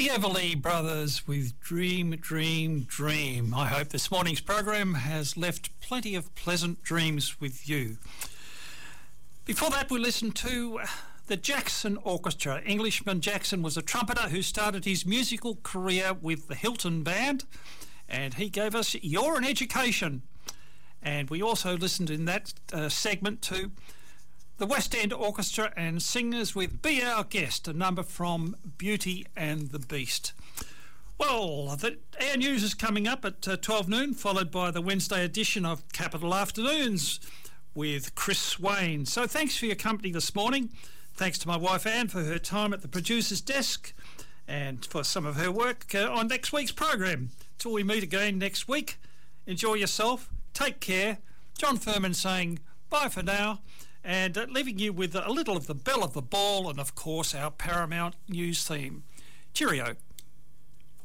The Everly Brothers with Dream, Dream, Dream. I hope this morning's program has left plenty of pleasant dreams with you. Before that, we listened to the Jackson Orchestra. Englishman Jackson was a trumpeter who started his musical career with the Hilton Band, and he gave us You're an Education. And we also listened in that segment to the West End Orchestra and Singers with Be Our Guest, a number from Beauty and the Beast. Well, our news is coming up at 12 noon, followed by the Wednesday edition of Capital Afternoons with Chris Swain. So thanks for your company this morning. Thanks to my wife Anne for her time at the producer's desk and for some of her work on next week's program. Till we meet again next week, enjoy yourself, take care. John Furman saying bye for now, and leaving you with a little of the bell of the ball and, of course, our Paramount News theme. Cheerio.